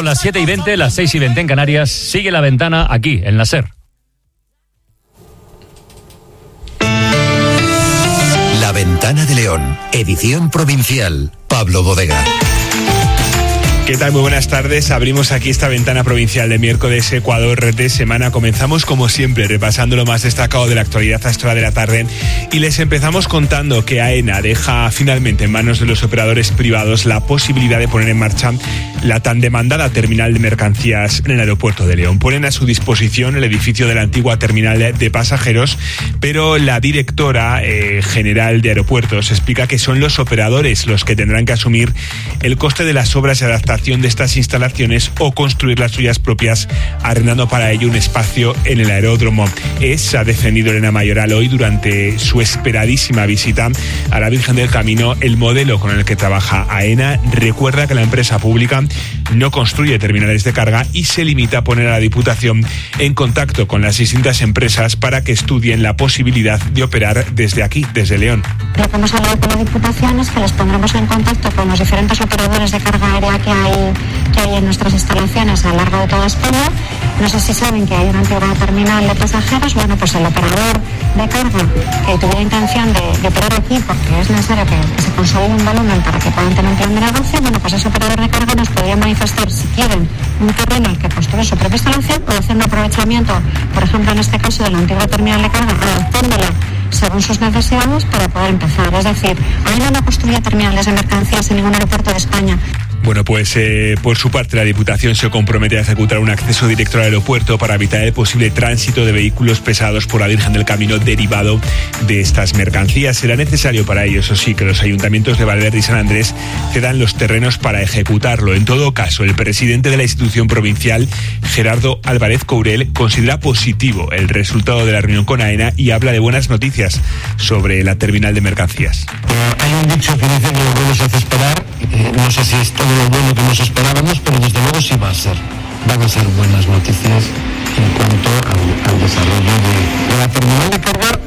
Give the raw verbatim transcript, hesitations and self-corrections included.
las siete y veinte, las seis y veinte en Canarias. Sigue La Ventana aquí, en la SER. La Ventana de León, edición provincial. Pablo Bodega. ¿Qué tal? Muy buenas tardes. Abrimos aquí esta ventana provincial de miércoles Ecuador de semana. Comenzamos como siempre repasando lo más destacado de la actualidad a esta hora de la tarde y les empezamos contando que AENA deja finalmente en manos de los operadores privados la posibilidad de poner en marcha la tan demandada terminal de mercancías en el aeropuerto de León. Ponen a su disposición el edificio de la antigua terminal de pasajeros, pero la directora eh, general de aeropuertos explica que son los operadores los que tendrán que asumir el coste de las obras de adaptación de estas instalaciones o construir las suyas propias, arrendando para ello un espacio en el aeródromo. Es, ha defendido Elena Mayoral hoy durante su esperadísima visita a la Virgen del Camino, el modelo con el que trabaja AENA. Recuerda que la empresa pública no construye terminales de carga y se limita a poner a la Diputación en contacto con las distintas empresas para que estudien la posibilidad de operar desde aquí, desde León. Lo que hemos hablado con la Diputación es que les pondremos en contacto con los diferentes operadores de carga aérea que hay, que hay en nuestras instalaciones a lo largo de toda España. No sé si saben que hay una antigua terminal de pasajeros. Bueno, pues el operador de carga que tuviera intención de, de operar aquí porque es necesario que, que se consolide un volumen para que puedan tener un plan de negocio, bueno, pues ese operador de carga nos podría manifestar si quieren un terreno al que construir su propia instalación o hacer un aprovechamiento, por ejemplo, en este caso de la antigua terminal de carga, adaptándola según sus necesidades para poder empezar. Es decir, AENA no construye terminales de mercancías en ningún aeropuerto de España. Bueno, pues eh, por su parte la Diputación se compromete a ejecutar un acceso directo al aeropuerto para evitar el posible tránsito de vehículos pesados por la Virgen del Camino derivado de estas mercancías. Será necesario para ello, eso sí, que los ayuntamientos de Valverde y San Andrés cedan los terrenos para ejecutarlo. En todo caso, el presidente de la institución provincial, Gerardo Álvarez Courel, considera positivo el resultado de la reunión con AENA y habla de buenas noticias sobre la terminal de mercancías. Hay un dicho que dice que lo bueno se hace esperar. Eh, no sé si es todo lo bueno que nos esperábamos, pero desde luego sí va a ser. Van a ser buenas noticias en cuanto al, al desarrollo de, de la terminal de carga.